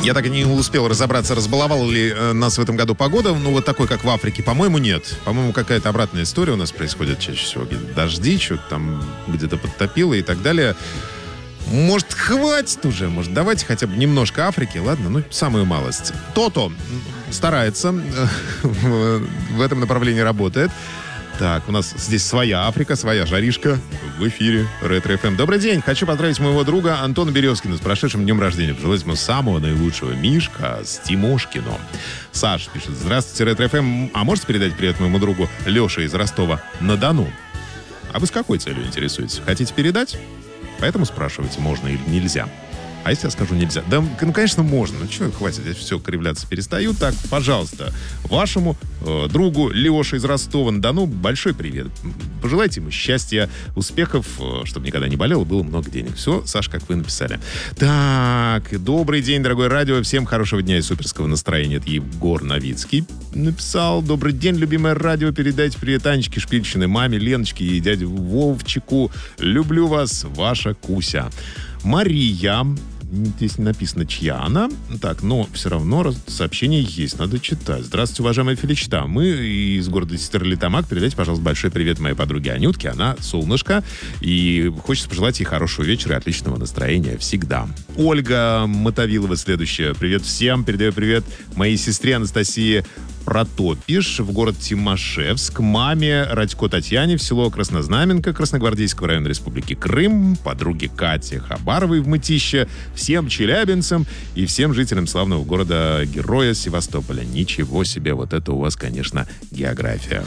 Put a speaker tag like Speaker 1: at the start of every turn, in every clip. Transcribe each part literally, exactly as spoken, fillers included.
Speaker 1: Я так и не успел разобраться, разбаловала ли э, нас в этом году погода. Ну, вот такой, как в Африке. По-моему, нет. По-моему, какая-то обратная история у нас происходит чаще всего. Где-то дожди, что-то там где-то подтопило и так далее. Может, хватит уже? Может, давайте хотя бы немножко Африки? Ладно, ну, самую малость. То-то старается, в этом направлении работает. Так, у нас здесь своя Африка, своя жаришка в эфире Ретро эф эм. Добрый день. Хочу поздравить моего друга Антона Березкина с прошедшим днем рождения. Пожелать ему самого наилучшего. Мишка с Тимошкино. Саш пишет: здравствуйте, Ретро эф эм. А можете передать привет моему другу Леше из Ростова-на-Дону? А вы с какой целью интересуетесь? Хотите передать? Поэтому спрашиваете, можно или нельзя. А если я скажу нельзя? Да, ну, конечно, можно. Ну, что, хватит, я все кривляться перестаю. Так, пожалуйста, вашему э, другу Леше из Ростова-на-Дону большой привет. Пожелайте ему счастья, успехов, э, чтобы никогда не болел, было много денег. Все, Саш, как вы написали. Так, добрый день, дорогое радио. Всем хорошего дня и суперского настроения. Это Егор Новицкий написал. Добрый день, любимое радио. Передайте привет Анечке Шпильчиной, маме Леночке и дяде Вовчику. Люблю вас, ваша Куся. Мария. Здесь не написано, чья она. Так, но все равно сообщение есть, надо читать. Здравствуйте, уважаемая Феличита. Мы из города Стерлитамак. Передайте, пожалуйста, большой привет моей подруге Анютке. Она солнышко. И хочется пожелать ей хорошего вечера и отличного настроения всегда. Ольга Мотовилова следующая. Привет всем. Передаю привет моей сестре Анастасии Протопиш в город Тимашевск, маме Радько Татьяне в село Краснознаменка Красногвардейского района Республики Крым, подруге Кате Хабаровой в Мытище, всем челябинцам и всем жителям славного города-героя Севастополя. Ничего себе, вот это у вас, конечно, география.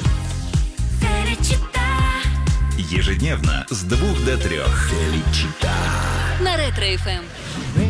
Speaker 2: Ежедневно с двух до трех. Феличита.
Speaker 3: На Ретро эф эм.